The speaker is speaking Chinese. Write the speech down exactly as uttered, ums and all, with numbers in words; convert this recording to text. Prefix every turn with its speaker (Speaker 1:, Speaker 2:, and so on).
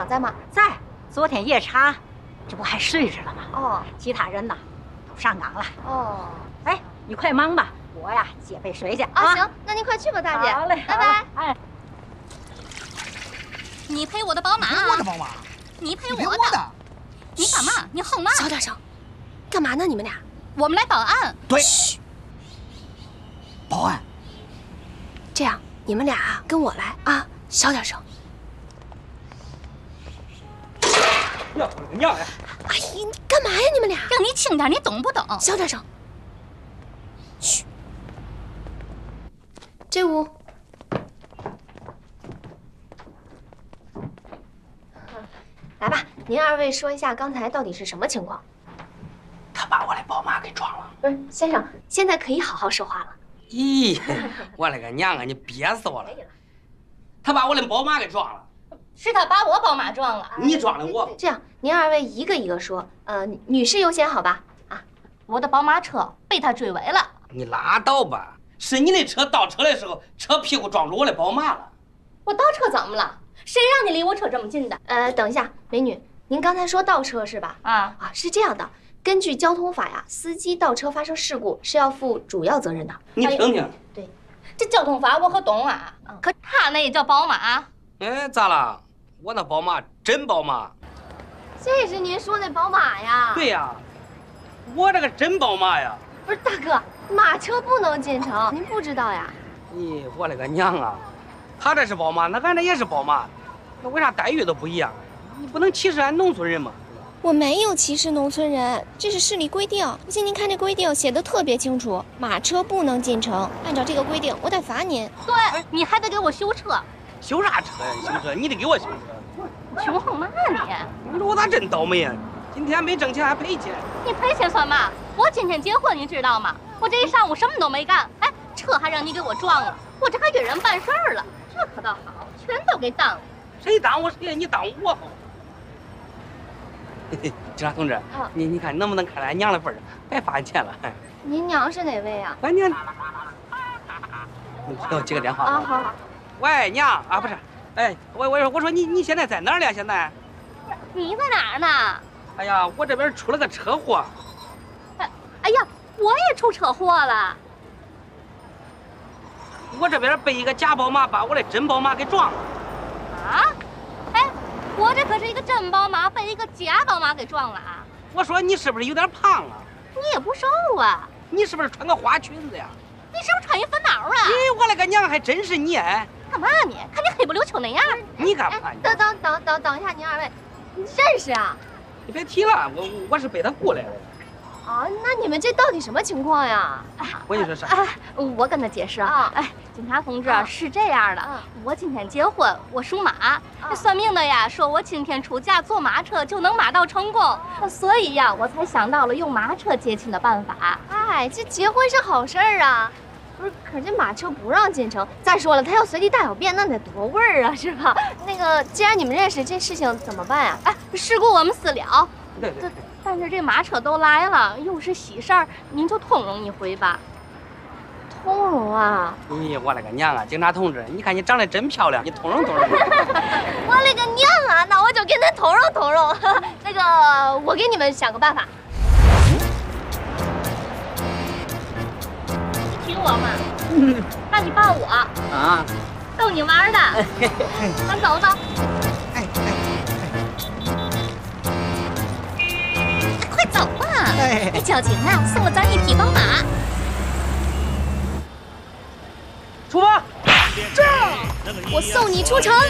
Speaker 1: 在吗？
Speaker 2: 在。昨天夜查，这不还睡着了吗？
Speaker 1: 哦，
Speaker 2: 其他人呐都上岗了。
Speaker 1: 哦，
Speaker 2: 哎，你快忙吧，我呀接杯水去啊。
Speaker 1: 啊，行，那您快去吧，大姐。
Speaker 2: 好嘞，
Speaker 1: 拜拜。
Speaker 2: 哎，
Speaker 3: 你赔我的宝马，
Speaker 4: 我的宝马，
Speaker 3: 你赔
Speaker 4: 我
Speaker 3: 我的。你干嘛？你横嘛？
Speaker 1: 小点声，干嘛呢？你们俩？
Speaker 3: 我们来报案。
Speaker 4: 对，报案。
Speaker 1: 这样，你们俩啊，跟我来啊，小点声。
Speaker 4: 呀，我的娘呀！
Speaker 1: 哎呀，你干嘛呀？你们俩？
Speaker 3: 让你轻点，你懂不懂？
Speaker 1: 小点声。嘘。这屋。来吧，您二位说一下刚才到底是什么情况？
Speaker 4: 他把我的宝马给撞了。
Speaker 1: 不是，先生，现在可以好好说话了。
Speaker 5: 咦，我勒个娘啊！你憋死我了！他把我的宝马给撞了。
Speaker 3: 是他把我宝马撞了。
Speaker 5: 你撞的我。
Speaker 1: 这样，您二位一个一个说。呃，女士优先，好吧？啊，
Speaker 3: 我的宝马车被他追尾了。
Speaker 5: 你拉倒吧！是你的车倒车的时候，车屁股撞住我的宝马了。
Speaker 3: 我倒车怎么了？谁让你离我车这么近的？
Speaker 1: 呃，等一下，美女，您刚才说倒车是吧？
Speaker 3: 啊
Speaker 1: 啊，是这样的，根据交通法呀，司机倒车发生事故是要负主要责任的。
Speaker 5: 你听听，
Speaker 1: 对，
Speaker 3: 这交通法我可懂啊。
Speaker 1: 嗯
Speaker 3: 可他那也叫宝马。
Speaker 5: 哎，咋了？我那宝马真宝马。
Speaker 1: 这是您说那宝马呀？
Speaker 5: 对呀，我这个真宝马呀。
Speaker 1: 不是大哥，马车不能进城，您不知道呀？
Speaker 5: 咦，我勒个娘啊！他这是宝马，那俺这也是宝马，那为啥待遇都不一样？你不能歧视俺农村人吗？
Speaker 1: 我没有歧视农村人，这是市里规定。不信您看这规定写的特别清楚，马车不能进城。按照这个规定，我得罚您。
Speaker 3: 对，你还得给我修车。
Speaker 5: 修啥车呀？修车，你得给我修车。
Speaker 3: 穷横嘛你？
Speaker 5: 你说我咋真倒霉呀？今天没挣钱还赔钱。
Speaker 3: 你赔钱算嘛？我今天结婚，你知道吗？我这一上午什么都没干，哎，车还让你给我撞了，我这还给人办事儿了，这可倒好，全都给耽误。
Speaker 5: 谁耽误谁？你耽误我好。警察同志，
Speaker 1: 啊
Speaker 5: 你你看你能不能看在俺娘的份上，别罚钱了。
Speaker 1: 您娘是哪位呀？
Speaker 5: 俺娘，你给我接个电话。
Speaker 1: 啊，好好。
Speaker 5: 喂，娘啊，不是，哎，我我我说你你现在在哪儿呢？现在？
Speaker 3: 你在哪儿呢？
Speaker 5: 哎呀，我这边出了个车祸。
Speaker 3: 哎哎呀，我也出车祸了。
Speaker 5: 我这边被一个假宝马把我的真宝马给撞了。
Speaker 3: 啊？哎，我这可是一个真宝马被一个假宝马给撞了啊！
Speaker 5: 我说你是不是有点胖啊？
Speaker 3: 你也不瘦啊？
Speaker 5: 你是不是穿个花裙子呀？
Speaker 3: 你是不是穿一粉袄啊？
Speaker 5: 咦，我勒个娘，还真是你哎！
Speaker 3: 干嘛你？看你黑不溜秋那样。
Speaker 5: 你干嘛？
Speaker 1: 等等等等等一下，您二位，你认识啊？
Speaker 5: 你别提了，我我是被他雇来的。
Speaker 1: 啊，那你们这到底什么情况呀？
Speaker 5: 我跟你说啥？
Speaker 3: 哎，我跟他解释啊。哎，警察同志是这样的，我今天结婚，我属马。算命的呀说我今天出嫁坐马车就能马到成功，所以呀我才想到了用马车接亲的办法。
Speaker 1: 哎，这结婚是好事儿啊。不是，可是这马车不让进城。再说了，他要随地大小便，那得多味儿啊，是吧？那个，既然你们认识，这事情怎么办呀？
Speaker 3: 哎，事故我们私了。
Speaker 5: 对对对。
Speaker 3: 但是这马车都来了，又是喜事儿，您就通融一回吧。
Speaker 1: 通融啊！
Speaker 5: 咦，我勒个娘啊！警察同志，你看你长得真漂亮，你通融通融。
Speaker 1: 我勒个娘啊！那我就跟他通融通融。那个，我给你们想个办法。
Speaker 3: 你听我嘛，嗯，那你抱我
Speaker 5: 啊，
Speaker 3: 逗你玩的。咱走走。
Speaker 4: 哎哎。
Speaker 3: 快走吧！那交警啊送了咱一匹宝马。
Speaker 5: 出发！
Speaker 1: 这，我送你出城。